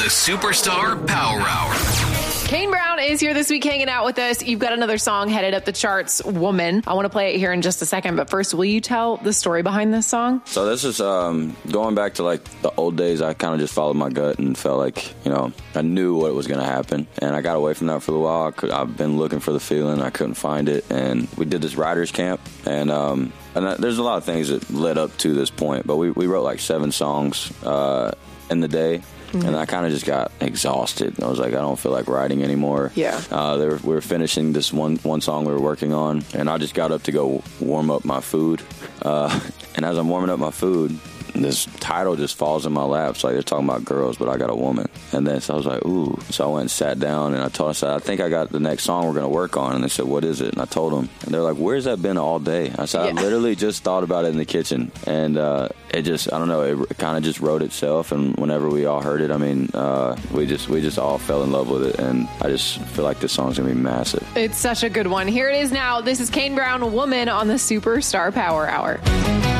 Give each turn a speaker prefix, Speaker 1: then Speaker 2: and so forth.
Speaker 1: Superstar Power Hour.
Speaker 2: Kane Brown is here this week hanging out with us. You've got another song headed up the charts, Woman. I want to play it here in just a second, but first, will you tell the story behind this song?
Speaker 3: So this is going back to like the old days. I kind of just followed my gut and felt like, I knew what was going to happen. And I got away from that for a little while. I've been looking for the feeling. I couldn't find it. And we did this writer's camp. And there's a lot of things that led up to this point. But we wrote like 7 songs in the day. Mm-hmm. And I kind of just got exhausted. I was like, I don't feel like writing anymore.
Speaker 2: Yeah.
Speaker 3: We were finishing this one song we were working on, and I just got up to go warm up my food. And as I'm warming up my food, this title just falls in my lap. It's like they're talking about girls, but I got a woman. And then so I was like, ooh. So I went and sat down, and I said, I think I got the next song we're going to work on. And they said, what is it? And I told them. And they're like, where's that been all day? I said, I literally just thought about it in the kitchen. And it just, I don't know, it kind of just wrote itself. And whenever we all heard it, I mean, we just all fell in love with it. And I just feel like this song's going to be massive.
Speaker 2: It's such a good one. Here it is now. This is Kane Brown, Woman, on the Superstar Power Hour.